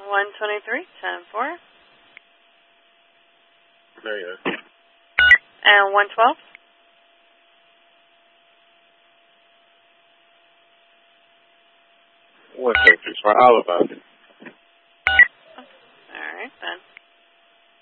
123, 10-4. There you go. And 112. One 2 3 Oliver. All right, then.